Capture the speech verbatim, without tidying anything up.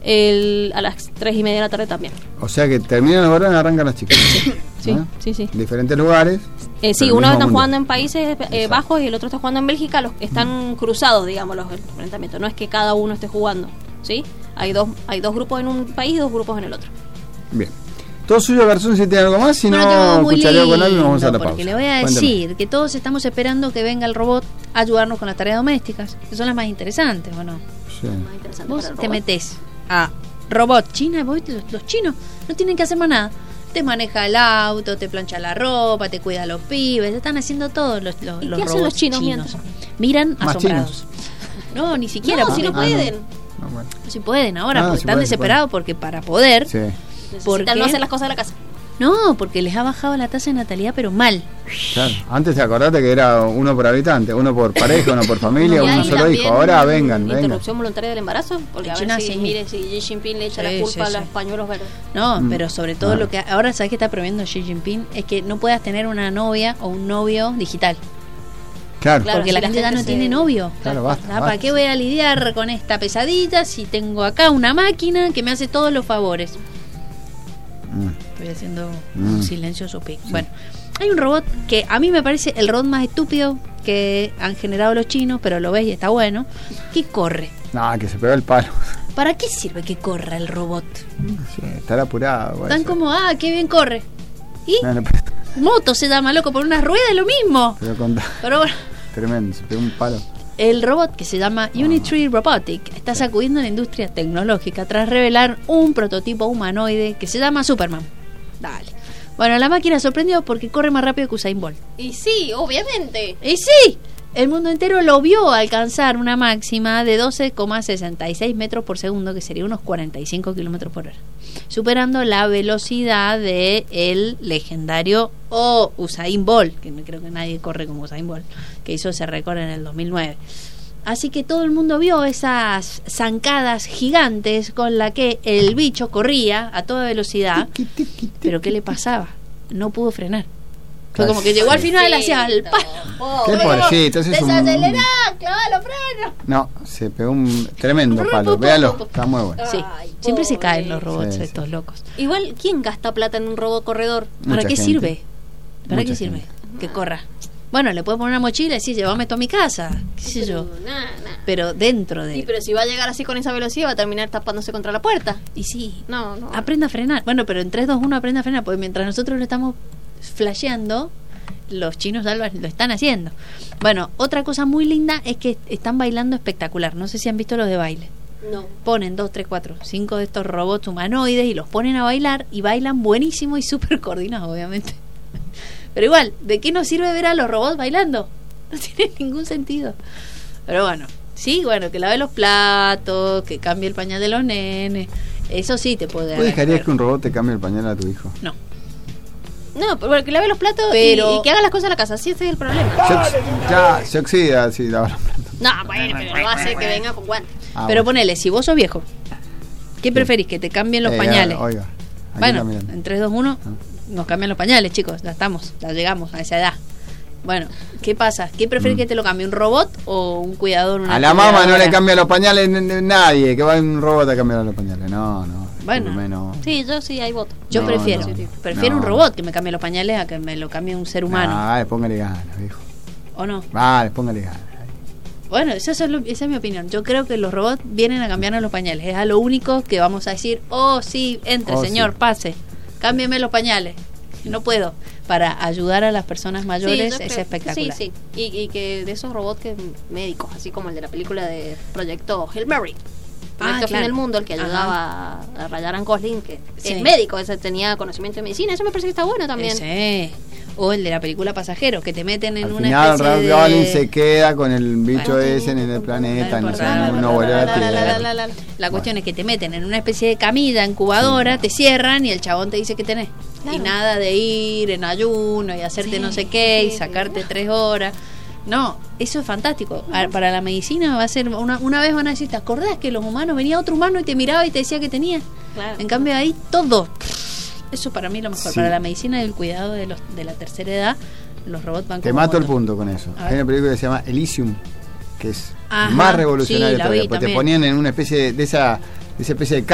el, a las tres y media de la tarde también. O sea que terminan los varones y arrancan las chicas. Sí, ¿Eh? sí, sí. Diferentes lugares. Eh, sí, uno está jugando en Países eh, Bajos y el otro está jugando en Bélgica. Los están mm. cruzados, digamos, los enfrentamientos. No es que cada uno esté jugando, ¿sí? Hay dos, hay dos grupos en un país y dos grupos en el otro. Bien. Todo suyo, Garzón, si tiene algo más, si bueno, no, cuchareo con algo y nos vamos a la porque pausa. Le voy a Cuéntame. decir que todos estamos esperando que venga el robot a ayudarnos con las tareas domésticas, que son las más interesantes, ¿o no? Sí. Más interesante Vos para el te robot. metés a robot China, vos, los, los chinos no tienen que hacer más nada. Te maneja el auto, te plancha la ropa, te cuida a los pibes, te están haciendo todo los, los, ¿Y los qué hacen robots los chinos chinos. mientras? Miran Más asombrados. No, ni siquiera. No, si no porque- pueden. No, bueno. No si pueden ahora, Ah, porque si están pueden, si desesperados porque para poder... Sí. ¿Por Necesitan qué? no hacer las cosas de la casa. No, porque les ha bajado la tasa de natalidad, pero mal. Claro. Antes te acordate que era uno por habitante, uno por pareja, uno por familia, Y uno hay solo también ahora vengan, vengan. interrupción voluntaria del embarazo, porque a ver China si, sí. mire, si Xi Jinping le echa Sí, la culpa sí, a sí. los pañuelos verdes. No, Mm. pero sobre todo Ah. lo que ahora sabes que está prohibiendo Xi Jinping es que no puedas tener una novia o un novio digital, Claro. Claro, porque si la la gente ya gente no se- tiene novio. Claro, basta, Ah, ¿Para basta. qué voy a lidiar con esta pesadilla si tengo acá una máquina que me hace todos los favores? Mm. Estoy haciendo Mm. un silencio supi. Bueno, hay un robot que a mí me parece el robot más estúpido que han generado los chinos, pero lo ves y está bueno, que corre. No, que se pegó el palo. ¿Para qué sirve que corra el robot? Sí, estar apurado. puede Tan ser. como, ah, qué bien corre. Y No, no, pero, moto se llama, loco, por unas ruedas es lo mismo. pero con- Pero bueno, tremendo, se pegó un palo. el robot que se llama Unitree Robotic está sacudiendo la industria tecnológica tras revelar un prototipo humanoide que se llama Superman. Dale. Bueno, la máquina sorprendió porque corre más rápido que Usain Bolt. Y sí, obviamente. Y sí, el mundo entero lo vio alcanzar una máxima de doce coma sesenta y seis metros por segundo, que sería unos cuarenta y cinco kilómetros por hora, superando la velocidad de el legendario o Usain Bolt, que no creo que nadie corre como Usain Bolt, que hizo ese récord en el dos mil nueve. Así que todo el mundo vio esas zancadas gigantes con la que el bicho corría a toda velocidad. Tiqui, tiqui, tiqui. Pero ¿qué le pasaba? No pudo frenar. Fue Ay, como que llegó al final hacia el palo. Qué pobrecito, ese es un... Desacelerá, clavá los frenos. No, se pegó un tremendo palo. Véalo, está muy bueno. Sí, Ay, siempre se pobre. caen los robots Sí, estos locos. Igual, ¿quién gasta plata en un robot corredor? ¿Para Mucha qué gente. sirve? ¿Para Mucha qué sirve? gente. Que corra. Bueno, le puedo poner una mochila y decir, llévame esto a mi casa, qué sé yo. Nah, nah. Pero dentro de... Sí, pero si va a llegar así con esa velocidad va a terminar tapándose contra la puerta. Y sí, No, no. aprenda a frenar. Bueno, pero en tres, dos, uno aprenda a frenar, porque mientras nosotros lo estamos flasheando, los chinos ya lo, lo están haciendo. Bueno, otra cosa muy linda es que están bailando espectacular. No sé si han visto los de baile. No. Ponen dos, tres, cuatro, cinco de estos robots humanoides y los ponen a bailar y bailan buenísimo y súper coordinados, obviamente. Pero igual, ¿de qué nos sirve ver a los robots bailando? No tiene ningún sentido. Pero bueno, sí, bueno, que lave los platos, que cambie el pañal de los nenes. Eso sí te puede ¿Vos dejarías dar. que un robot te cambie el pañal a tu hijo? No. No, pero que lave los platos Pero- y, y que haga las cosas en la casa. Sí, ese es el problema. Se ox- ya, se oxida, sí, la verdad. No, bueno, pero lo hace que venga con guantes. Ah, Pero bueno. ponele, si vos sos viejo, ¿qué preferís? ¿Que te cambien los Eh, pañales? Oiga, aquí Bueno, está mirando. en tres, dos, uno Ah. nos cambian los pañales, chicos. Ya estamos, ya llegamos a esa edad. Bueno, ¿qué pasa? ¿Qué preferís Mm. que te lo cambie? ¿Un robot o un cuidador? Una A la mamá no cuidadora? le cambia los pañales n- n- nadie, que va un robot a cambiar los pañales. No, no. Bueno. por lo menos. Sí, yo sí, hay voto. Yo No, prefiero, no, prefiero no. un robot que me cambie los pañales a que me lo cambie un ser humano. Vale, póngale ganas, viejo. ¿O no? Vale, póngale ganas. Bueno, esa es, lo- esa es mi opinión. Yo creo que los robots vienen a cambiarnos los pañales. Es a lo único que vamos a decir, oh sí, entre Oh, señor, sí. pase, cámbiame los pañales. No puedo. Para ayudar a las personas mayores Sí, yo es creo- espectacular. Sí, sí. Y, y que de esos robots que médicos, así como el de la película de Proyecto Hail Mary. Ah, Proyecto Fin claro. del Mundo, el que Ajá. ayudaba a, a Ryan Gosling, que Sí. es médico, ese tenía conocimiento de medicina. Eso me parece que está bueno también. Ese. O el de la película Pasajero, que te meten en Al una final, especie Ralph de... Gosling se queda con el bicho Bueno, ese en el planeta, no sé, la, no vuelve a la la, la, la, Tierra. la, la, la. La cuestión es que te meten en una especie de camilla incubadora, Sí. te cierran y el chabón te dice que tenés. Claro. Y nada de ir en ayuno y hacerte Sí, no sé qué y sí, sacarte sí. tres horas. No, eso es fantástico. A- Para la medicina va a ser, una, una vez van a decir, ¿te acordás que los humanos venía otro humano y te miraba y te decía que tenía? Claro. En cambio ahí todo. Eso para mí lo mejor. Sí. Para la medicina y el cuidado de los de la tercera edad, los robots van Te como mato el botón. punto con eso. A ver. Hay una película que se llama Elysium, que es Ajá, más sí, revolucionaria la todavía, vi porque te también. ponían en una especie de, de esa, de esa especie de